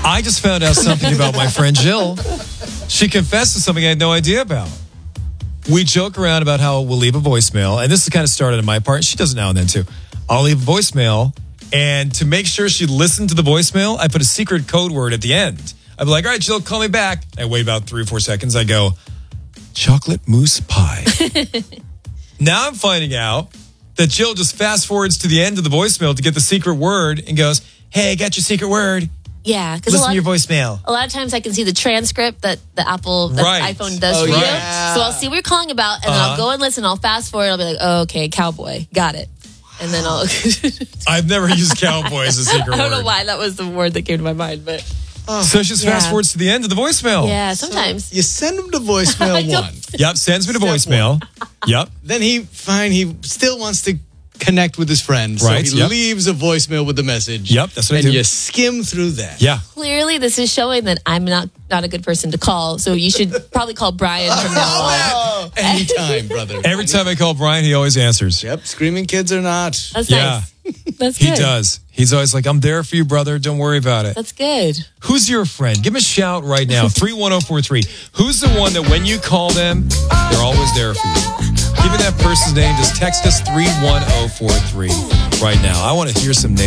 I just found out something about my friend Jill. She confessed to something I had no idea about. We joke around about how we'll leave a voicemail, and this is kind of started on my part. She does it now and then too. I'll leave a voicemail, and to make sure she listened to the voicemail, I put a secret code word at the end. I'd be like, all right, Jill, call me back. I wait about 3 or 4 seconds. I go, chocolate mousse pie. Now I'm finding out that Jill just fast forwards to the end of the voicemail to get the secret word and goes, hey, I got your secret word. Yeah, because Listen to your voicemail. a lot of times I can see the transcript that the iPhone does for you. yeah. So I'll see what you're calling about, and then I'll go and listen. I'll fast forward. I'll be like, oh, okay, cowboy, got it. And then I'll. I've never used cowboy as a secret word. I don't know why that was the word that came to my mind, but So she just fast forwards to the end of the voicemail. yeah, sometimes. You send him to voicemail one. Yep, sends me to Step voicemail. Yep. Then he still wants to connect with his friend. Right, So he yep. leaves a voicemail with the message. Yep, that's what I and do. you skim through that. Yeah. Clearly, this is showing that I'm not a good person to call. So you should probably call Brian from now on. Anytime, brother. Every time I call Brian, he always answers. Yep, screaming kids or not. That's Yeah. nice. That's He good. does. He's always like, I'm there for you, brother. Don't worry about it. That's good. Who's your friend? Give him a shout right now. 31043. Who's the one that when you call them, they're always there for you? Give me that person's name. Just text us 31043 right now. I want to hear some names.